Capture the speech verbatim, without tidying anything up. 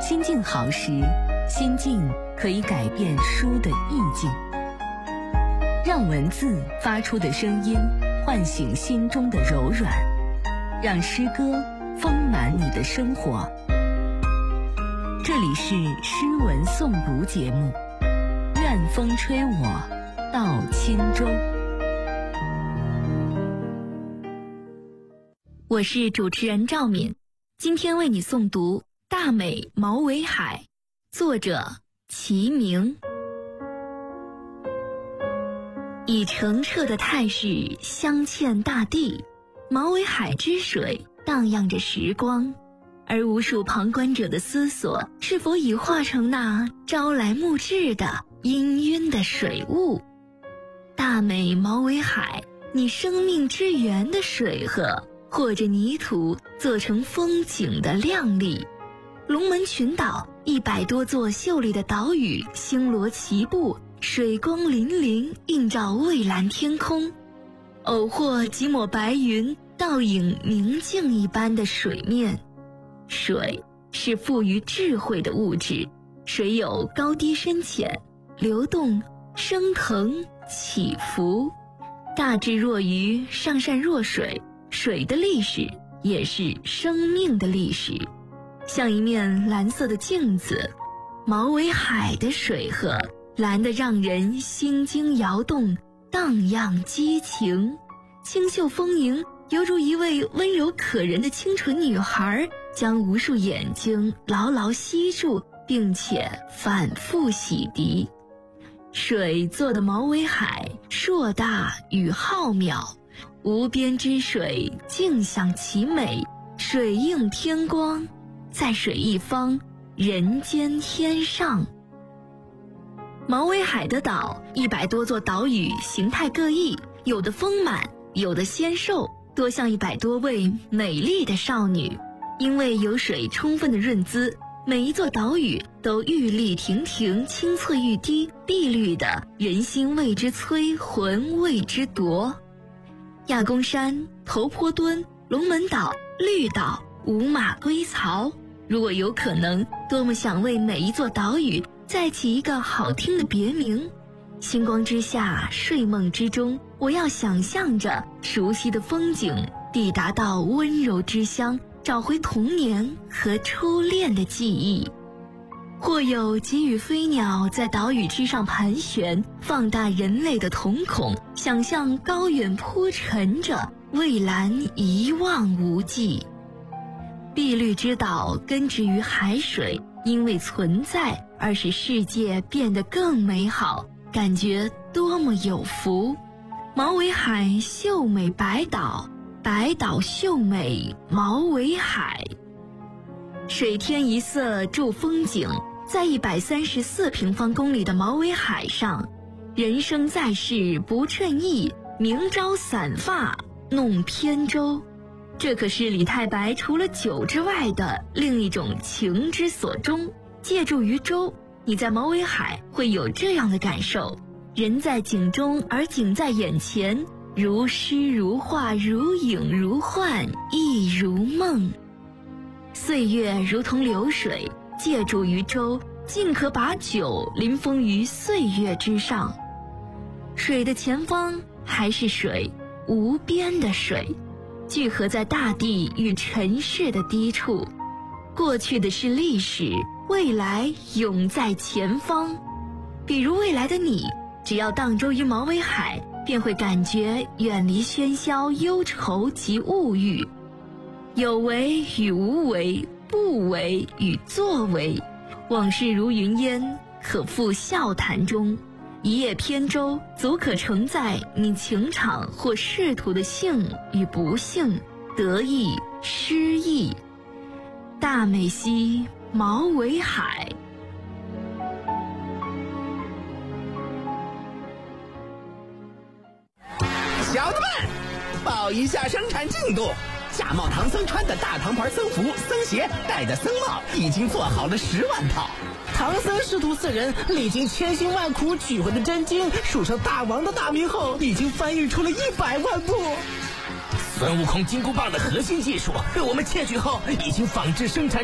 心境好时，心境可以改变书的意境。让文字发出的声音唤醒心中的柔软，让诗歌丰满你的生活。这里是诗文诵读节目，愿风吹我到轻舟。 我是主持人赵敏，今天为你诵读《大美毛维海》，作者齐明。以澄澈的态势镶嵌大地，毛维海之水荡漾着时光，而无数旁观者的思索是否已化成那朝来暮至的氤氲的水雾。大美毛维海，你生命之源的水河或者泥土做成风景的亮丽。龙门群岛一百多座秀丽的岛屿星罗棋布，水光粼粼映照蔚蓝天空，偶或几抹白云倒影明镜一般的水面。水是富于智慧的物质，水有高低深浅、流动、升腾、起伏，大智若愚，上善若水。水的历史也是生命的历史，像一面蓝色的镜子。毛维海的水河蓝得让人心惊摇动，荡漾激情，清秀丰盈，犹如一位温柔可人的清纯女孩，将无数眼睛牢牢吸住，并且反复洗涤。水做的毛维海硕大与浩渺，无边之水静享其美，水映天光，在水一方，人间天上。毛维海的岛一百多座岛屿形态各异，有的丰满，有的纤瘦，多像一百多位美丽的少女。因为有水充分的润滋，每一座岛屿都玉立亭亭，清翠欲滴，碧绿的人心为之催，魂为之夺。亚公山、头坡墩、龙门岛、绿岛、五马归槽，如果有可能，多么想为每一座岛屿再起一个好听的别名。星光之下，睡梦之中，我要想象着熟悉的风景，抵达到温柔之乡，找回童年和初恋的记忆。或有几羽飞鸟在岛屿之上盘旋，放大人类的瞳孔，想象高远铺陈着，蔚蓝一望无际。碧绿之岛根植于海水，因为存在而使世界变得更美好，感觉多么有福。毛维海秀美白岛，白岛秀美毛维海。水天一色筑风景，在一百三十四平方公里的毛维海上，人生在世不称意，明朝散发弄扁舟。这可是李太白除了酒之外的另一种情之所钟。借助于舟，你在毛维海会有这样的感受：人在景中，而景在眼前，如诗如画，如影如幻，亦如梦。岁月如同流水，借助于舟，尽可把酒临风于岁月之上。水的前方还是水，无边的水，聚合在大地与尘世的低处。过去的是历史，未来永在前方。比如未来的你，只要荡舟于毛维海，便会感觉远离喧嚣、忧愁及物欲。有为与无为，不为与作为，往事如云烟，可付笑谈中。一叶扁舟，足可承载你情场或仕途的幸与不幸，得意失意。大美兮毛维海。 小子们，报一下生产进度。假冒唐僧穿的大唐牌僧服、僧鞋，戴的僧帽，已经做好了十万套。唐僧师徒四人历经千辛万苦取回的真经，数上大王的大名后，已经翻译出了一百万部。孙悟空金箍棒的核心技术，被我们窃取后，已经仿制生产